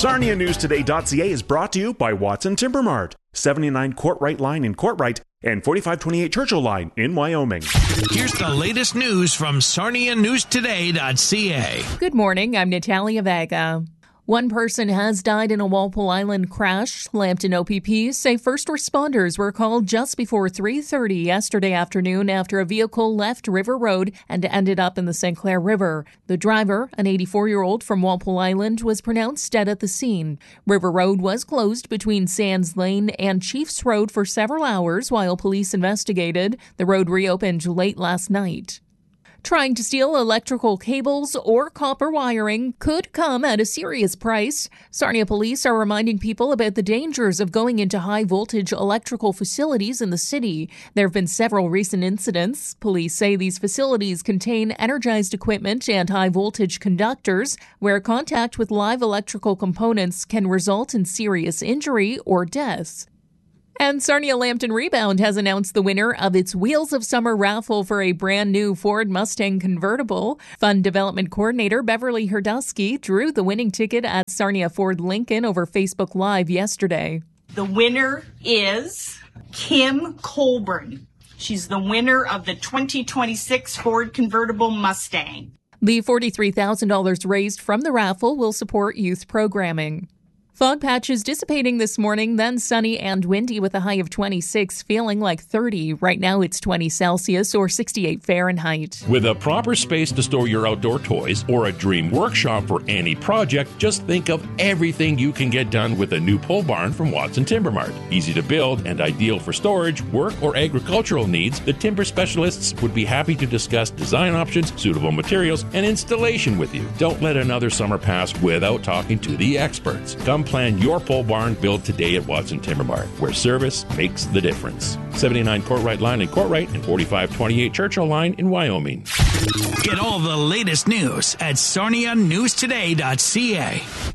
SarniaNewsToday.ca is brought to you by Watson Timber Mart, 79 Courtright Line in Courtright and 4528 Churchill Line in Wyoming. Here's the latest news from SarniaNewsToday.ca. Good morning, I'm Natalia Vega. One person has died in a Walpole Island crash. Lambton OPP say first responders were called just before 3:30 yesterday afternoon after a vehicle left River Road and ended up in the St. Clair River. The driver, an 84-year-old from Walpole Island, was pronounced dead at the scene. River Road was closed between Sands Lane and Chiefs Road for several hours while police investigated. The road reopened late last night. Trying to steal electrical cables or copper wiring could come at a serious price. Sarnia police are reminding people about the dangers of going into high-voltage electrical facilities in the city. There have been several recent incidents. Police say these facilities contain energized equipment and high-voltage conductors, where contact with live electrical components can result in serious injury or death. And Sarnia Lambton Rebound has announced the winner of its Wheels of Summer raffle for a brand new Ford Mustang convertible. Fund Development Coordinator Beverly Herdusky drew the winning ticket at Sarnia Ford Lincoln over Facebook Live yesterday. The winner is Kim Colburn. She's the winner of the 2026 Ford convertible Mustang. The $43,000 raised from the raffle will support youth programming. Fog patches dissipating this morning, then sunny and windy with a high of 26, feeling like 30. Right now it's 20 Celsius or 68 Fahrenheit. With a proper space to store your outdoor toys or a dream workshop for any project, just think of everything you can get done with a new pole barn from Watson Timber Mart. Easy to build and ideal for storage, work, or agricultural needs, the timber specialists would be happy to discuss design options, suitable materials, and installation with you. Don't let another summer pass without talking to the experts. Come plan your pole barn build today at Watson Timber Mart, where service makes the difference. 79 Courtright Line in Courtright and 4528 Churchill Line in Wyoming. Get all the latest news at SarniaNewsToday.ca.